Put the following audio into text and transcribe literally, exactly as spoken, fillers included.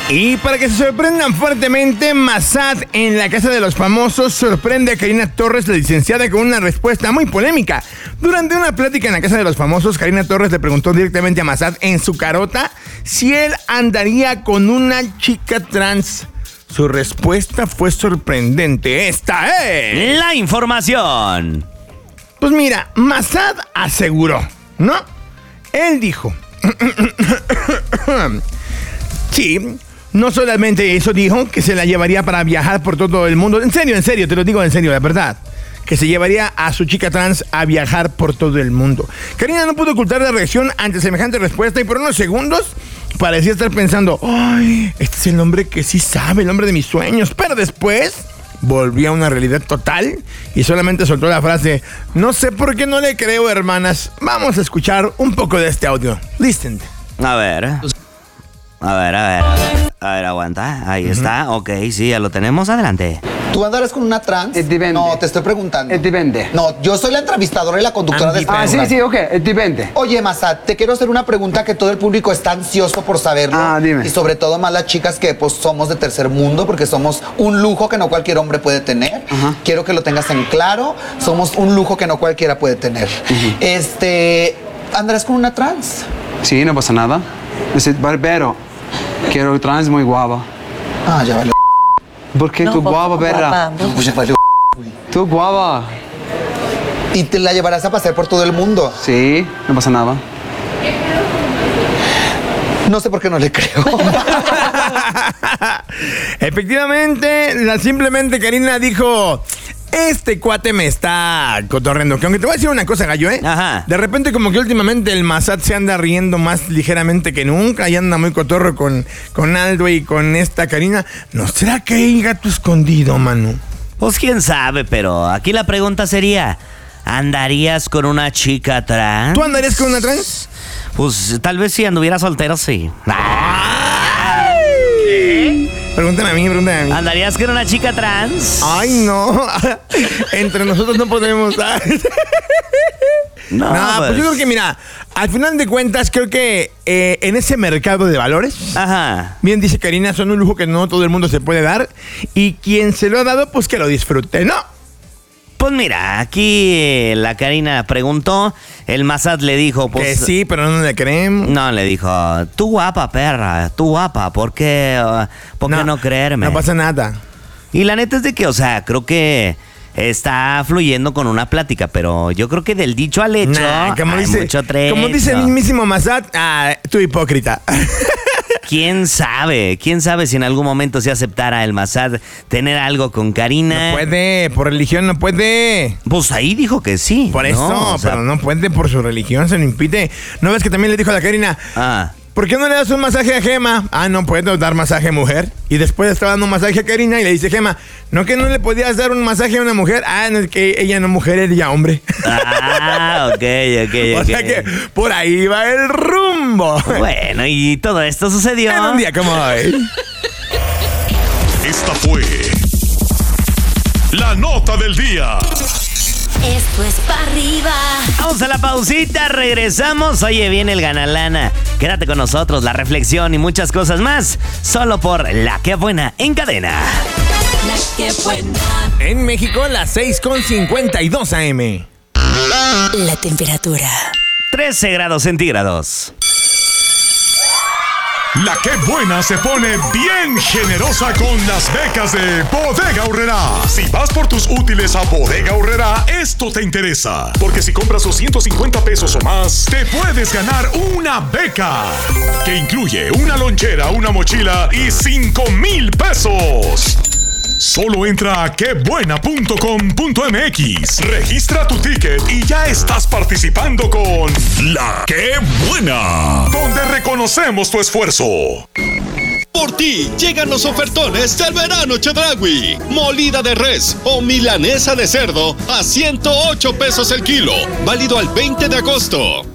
Y para que se sorprendan fuertemente, Massad en la Casa de los Famosos sorprende a Karina Torres, la licenciada, con una respuesta muy polémica. Durante una plática en la Casa de los Famosos, Karina Torres le preguntó directamente a Massad en su carota si él andaría con una chica trans. Su respuesta fue sorprendente. Esta es la información. Pues mira, Massad aseguró, ¿no? Él dijo... sí... No solamente eso dijo, que se la llevaría para viajar por todo el mundo. En serio, en serio, te lo digo en serio, la verdad. Que se llevaría a su chica trans a viajar por todo el mundo. Karina no pudo ocultar la reacción ante semejante respuesta y por unos segundos parecía estar pensando, ¡ay! Este es el hombre que sí sabe, el hombre de mis sueños. Pero después volvió a una realidad total y solamente soltó la frase, no sé por qué no le creo, hermanas. Vamos a escuchar un poco de este audio. Listen. A ver... A ver, a ver, a ver, aguanta, ahí uh-huh. está, ok, sí, ya lo tenemos, adelante. ¿Tú andarás con una trans? Es dipende. No, te estoy preguntando. Es dipende. No, yo soy la entrevistadora y la conductora de este Ah, sí, sí, ok, es dipende. Oye, Massad, te quiero hacer una pregunta que todo el público está ansioso por saberlo. Ah, dime. Y sobre todo más las chicas que pues somos de tercer mundo, porque somos un lujo que no cualquier hombre puede tener. Uh-huh. Quiero que lo tengas en claro, somos un lujo que no cualquiera puede tener. Uh-huh. Este, ¿andarás con una trans? Sí, no pasa nada. Es barbero. Quiero trans muy guapa. Ah, ya vale. ¿Por qué no, tú guapa, perra? No, pues ya vale. Tú guapa. ¿Y te la llevarás a pasear por todo el mundo? Sí, no pasa nada. No sé por qué no le creo. Efectivamente, la simplemente Karina dijo... Este cuate me está cotorreando. Que aunque te voy a decir una cosa, gallo, ¿eh? Ajá. De repente como que últimamente el Massad se anda riendo más ligeramente que nunca y anda muy cotorro con, con Aldo y con esta Karina. ¿No será que hay gato escondido, Manu? Pues quién sabe, pero aquí la pregunta sería, ¿andarías con una chica trans? ¿Tú andarías con una trans? Pues tal vez si anduviera soltero, sí. Pregúntame a mí, pregúntame a mí. ¿Andarías con una chica trans? Ay, no. Entre nosotros no podemos. No, no pues... pues yo creo que, mira, al final de cuentas, creo que eh, en ese mercado de valores, ajá, bien dice Karina, son un lujo que no todo el mundo se puede dar. Y quien se lo ha dado, pues que lo disfrute, ¿no? Pues mira, aquí la Karina preguntó, el Massad le dijo... Pues, que sí, pero no le creemos. No, le dijo, tú guapa, perra, tú guapa, ¿por qué, uh, ¿por qué no, no creerme? No pasa nada. Y la neta es de que, o sea, creo que está fluyendo con una plática, pero yo creo que del dicho al hecho nah, como hay dice, mucho trecho. Como dice el mismísimo Massad, ah, tú hipócrita. ¿Quién sabe? ¿Quién sabe si en algún momento se aceptara el Massad tener algo con Karina? No puede, por religión no puede. Pues ahí dijo que sí. Por eso, ¿no? O sea, pero no puede por su religión, se lo impide. ¿No ves que también le dijo a la Karina? Ah. ¿Por qué no le das un masaje a Gema? Ah, no puedo dar masaje a mujer. Y después estaba dando un masaje a Karina y le dice Gema, ¿no que no le podías dar un masaje a una mujer? Ah, no, es que ella no mujer, ella hombre. Ah, ok, ok, ok. O sea que por ahí va el rumbo. Bueno, y todo esto sucedió en un día como hoy. Esta fue la nota del día. Esto es pa' arriba. Vamos a la pausita, regresamos. Oye, viene el Ganalana. Quédate con nosotros, la reflexión y muchas cosas más. Solo por La Qué Buena en cadena. La Qué Buena. En México, las seis con cincuenta y dos a eme. La temperatura. trece grados centígrados. La Qué Buena se pone bien generosa con las becas de Bodega Aurrerá. Si vas por tus útiles a Bodega Aurrerá, esto te interesa. Porque si compras doscientos cincuenta pesos o más, te puedes ganar una beca. Que incluye una lonchera, una mochila y cinco mil pesos. Solo entra a qué buena punto com punto eme equis, registra tu ticket y ya estás participando con La Qué Buena, donde reconocemos tu esfuerzo. Por ti llegan los ofertones del verano Chedraui. Molida de res o milanesa de cerdo a ciento ocho pesos el kilo, válido al veinte de agosto.